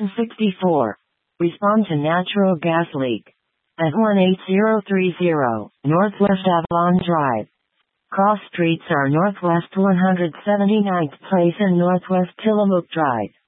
64. Respond to natural gas leak. At 18030 Northwest Avalon Drive. Cross streets are Northwest 179th Place and Northwest Tillamook Drive.